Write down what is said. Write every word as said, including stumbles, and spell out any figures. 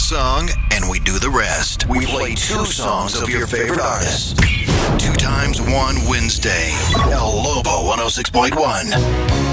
song and we do the rest. We play two songs of your favorite artist. Two times one Wednesday. El Lobo one oh six point one.